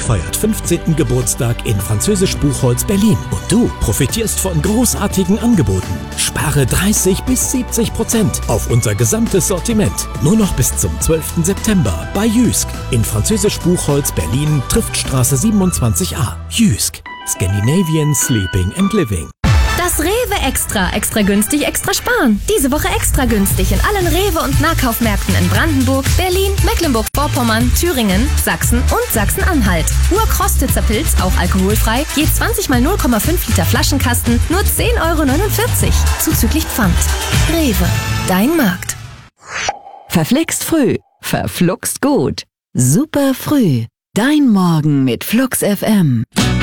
feiert 15. Geburtstag in Französisch Buchholz, Berlin. Und du profitierst von großartigen Angeboten. Spare 30-70% auf unser gesamtes Sortiment. Nur noch bis zum 12. September bei Jysk in Französisch Buchholz, Berlin, Triftstraße 27a. Jysk. Scandinavian Sleeping and Living. Das Rewe Extra. Extra günstig, extra sparen. Diese Woche extra günstig in allen Rewe- und Nahkaufmärkten in Brandenburg, Berlin, Mecklenburg-Vorpommern, Thüringen, Sachsen und Sachsen-Anhalt. Urkrostitzer Pilz, auch alkoholfrei, je 20 mal 0,5 Liter Flaschenkasten, nur 10,49 €. Zuzüglich Pfand. Rewe, dein Markt. Verflixt früh, verfluxt gut. Super früh. Dein Morgen mit Flux FM.